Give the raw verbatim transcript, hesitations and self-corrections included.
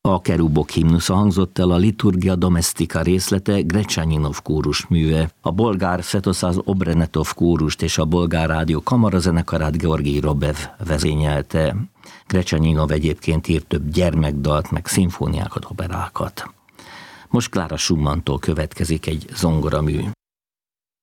A Kerubok himnusza hangzott el, a Liturgia Domestika részlete Grečaninov kórus műve. A bolgár Svetoslav Obrenetov kórust és a bolgár rádió kamarazenekarát Georgi Robev vezényelte. Grečaninov egyébként írt több gyermekdalt, meg szimfóniákat, operákat. Most Klára Schumantól következik egy zongoramű.